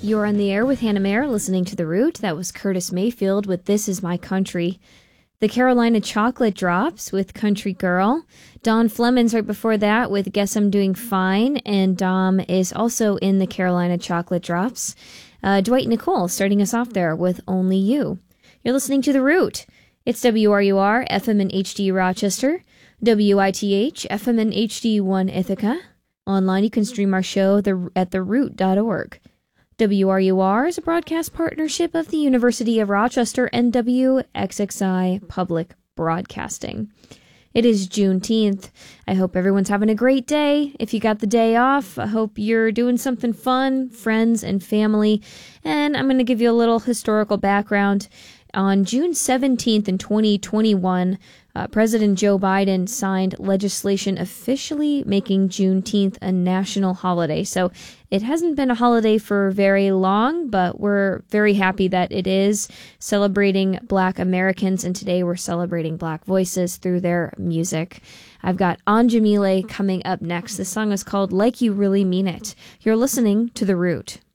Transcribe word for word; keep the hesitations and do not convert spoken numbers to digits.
You're on the air with Hannah Mayer, listening to The Root. That was Curtis Mayfield with This Is My Country. The Carolina Chocolate Drops with Country Girl. Don Flemons right before that with Guess I'm Doing Fine. And Dom is also in the Carolina Chocolate Drops. Uh, Dwight Nicole starting us off there with Only You. You're listening to The Root. It's W R U R, F M and H D Rochester, W I T H, F M and H D one Ithaca. Online, you can stream our show the, at the root dot org. W R U R is a broadcast partnership of the University of Rochester and W X X I Public Broadcasting. It is Juneteenth. I hope everyone's having a great day. If you got the day off, I hope you're doing something fun, friends and family. And I'm going to give you a little historical background. On June seventeenth in twenty twenty-one, uh, President Joe Biden signed legislation officially making Juneteenth a national holiday. So it hasn't been a holiday for very long, but we're very happy that it is celebrating Black Americans. And today we're celebrating Black voices through their music. I've got Anjamile coming up next. This song is called Like You Really Mean It. You're listening to The Root.